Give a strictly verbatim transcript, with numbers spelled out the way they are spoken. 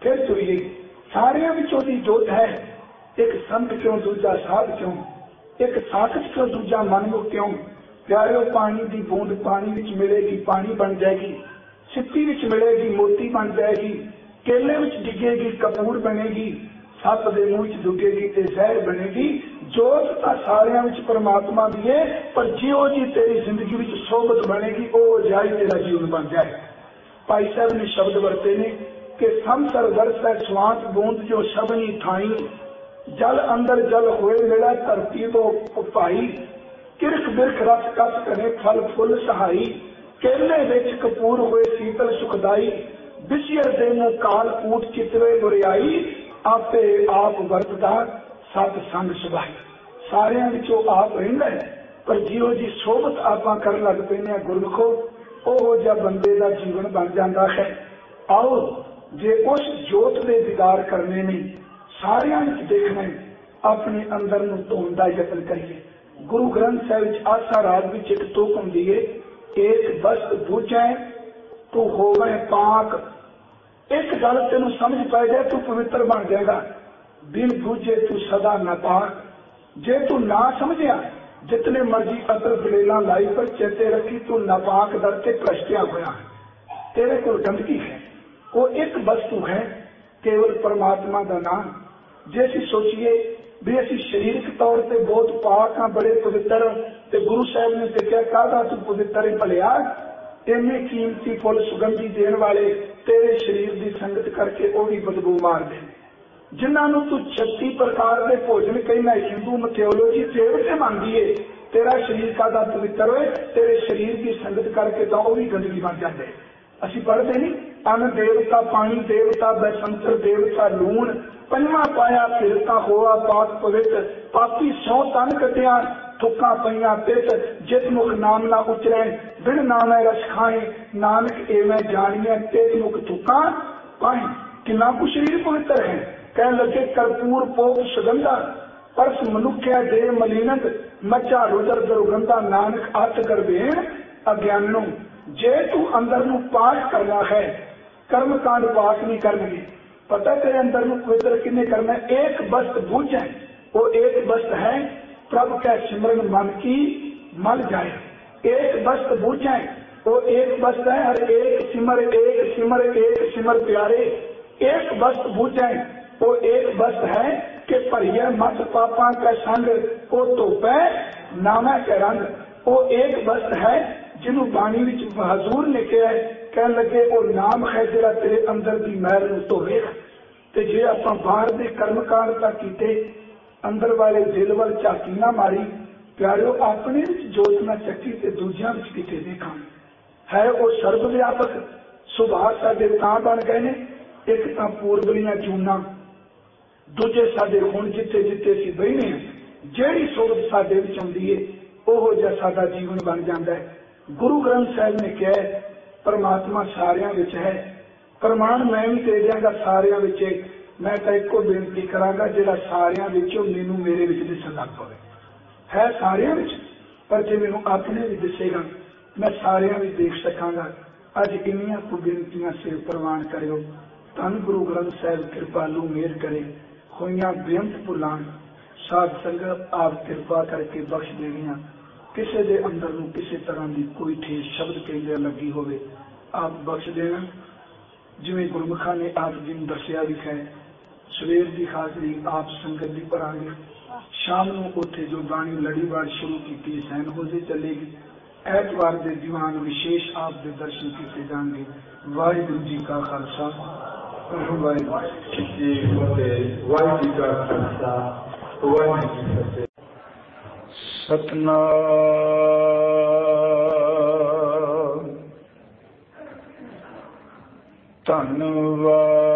फिर तुरीए। सारिया विचों दी जोत है, एक संत क्यों दूजा साध क्यों, एक साखत क्यों दूजा मनमुख क्यों। प्यारे पानी की बूंद पानी विच मिलेगी पानी बन जाएगी, सिप्पी विच मिलेगी मोती बन जाएगी, केले विच डिगेगी कपूर बनेगी, सप दे मूँह च डुगेगी ते जहर बनेगी। जोत तो सारिया विच परमात्मा दी है, पर जियो जी तेरी जिंदगी विच सोबत बनेगी ओ जाई तेरा जीवन बन जाए। भाई साहब ने शब्द वरते ने कि समसर वरसै स्वांत बूंद जो शबनी ठाई, जल अंदर जल होए मिला धरती तो भाई, किरख बिरख रस कस कने फल फुल सहाई, केले विच कपूर होए शीतल सुखदाई, बिसियर दे मुँह काल कूट चितवे बुरियाई, आपे आप वरतदा सत संग सुभाई। सारियां विचों आप रहिंदा है, पर जियो जी सोबत आपां कर लग पैने गुरमुखो, ओहो जिहा बंदे दा जीवन बन जाता है। आओ जे उस जोत दे दीदार करने ने, सारियां विच देखना है, अपने अंदर नूं धोण दा यतन करिए। गुरु ग्रंथ साहिब विच आसा राग विच एक तुक हुंदी है, एक बस्त बूझै तू होवे पाक। एक गल तेनू समझ पै जाए तू पवित्र बन जाएगा, बिन बूझे तू सदा नापाक। जे तू ना समझिया जितने मर्जी अतर दलेला लाई, पर चेते रखी तू नापाक दर के भ्रष्टिया होया, तेरे को गंदगी है। वो एक वस्तु है केवल परमात्मा का नाम। जे असीं सोचीए भी असीं शरीरक तौर पर बहुत पाक हाँ, बड़े पवित्र, ते गुरु साहब ने देखा कहता तू पवित्र है भलिया, इन्ने कीमती फुल सुगंधी देने वाले तेरे शरीर की संगत करके वो भी बदबू मार दे। जिन्होंने तू छत्ती प्रकार के भोजन कहना हिंदू मैथोलॉजी देवते मानती है, तेरा शरीर का पवित्र होए, तेरे शरीर की संगत करके तो वह भी गंदगी बन जाते। असी पढ़ते नहीं, अन्न देवता पानी देवता बसंतर देवता लूण, पंजवा पाया फिरता होआ पाक पवित्र, पापी सौ तन कटिया थुक्का पईया पित, जित मुख नाम ना उचरे बिन नामे रस खाए, नानक एवं जानिए तित मुख थुक्का पाए। कितना कुछ शरीर पवित्र है। कह लगे कर्पूर पोप सुगंधा, परस मनुख्या देह मलिनत, मचा रुदर दुर्गंधा, नानक अत कर बेन अज्ञानो। जे तू अंदर नू पाठ करना है, कर्म कांड पाठ नहीं करनगे। पता तेरे अंदर नू पवित्र किन्ने करना है। एक वस्त बुझ है, वो एक वस्त है प्रभु का सिमरन मन की मल जाए। एक वस्त बुझ है, वो एक वस्त है हर एक सिमर एक सिमर एक सिमर प्यारे। एक वस्त बुझ है, वो एक वस्त है कि भरिया मत पापा का संग, वो धोपै नामा के रंग। वो एक वस्त है जिन्हों बाणी विच हजूर ने कहा है, कह लगे वो नाम है जिहड़ा तेरे अंदर की मैल नूं धोवेगा। ते जे आपां बाहर दे कर्म कांड तां कीते, अंदर वाले दिल वल झाकी ना मारी, प्यारिओ अपने विच जोत ना चक्की ते दूजियां विच किते देखां। है वो सर्वव्यापक सुभाव साडे तां बन गए ने, एक तां पूर्वलियां चूना, दूजे साडे हुण जिथे जिथे असीं बहिने हां, जिहड़ी सोबत साडे विच आउंदी है ओहो जिहा साडा जीवन बन जांदा है। गुरु ग्रंथ साहिब ने कहा परमात्मा सारियां विच है, प्रमाण मैं भी दे दियांगा सारियां विच। मैं तो एको बेनती करांगा जिहड़ा सारियां विच मैनूं मेरे विच दिसण लग पवे। है सारियां विच, पर जे मैनूं अपने विच दिसेगा मैं सारियां विच देख सकांगा। अज इन्नियां कुछ बेनतियां सिर प्रवान करियो। धन गुरु ग्रंथ साहिब कृपालू मेहर करे, होइयां बेअंत भुलां साध संगत आप कृपा करके बख्श देवियां। किसी के अंदर नूं किसी तरह की कोई ठेस शब्द कहंदे लगी होवे आप बख्श देना। जिवें गुरमुखा ने आप जी नूं दस्सिया लिखा है, सवेर की हाजरी आप संगत की भरांगे, शाम नूं उत्थे जो बाणी लड़ीवार शुरू की सैन हो जे चलेगी। ऐतवार के दीवान विशेष आप दे दर्शन किए जाएंगे। वाहिगुरू जी का खालसा, वाहिगुरू जी का खालसा, वाहिगुरू जी की फतेह। सतनाम धन्नवाद।